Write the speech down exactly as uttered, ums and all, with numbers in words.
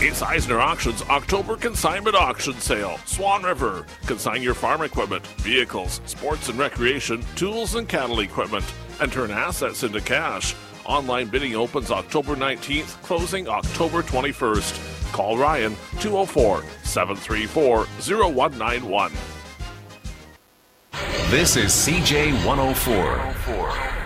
It's Eisner Auctions October Consignment Auction Sale. Swan River. Consign your farm equipment, vehicles, sports and recreation, tools and cattle equipment, and turn assets into cash. Online bidding opens October nineteenth, closing October twenty-first. Call Ryan two oh four, seven three four, oh one nine one. This is C J one oh four.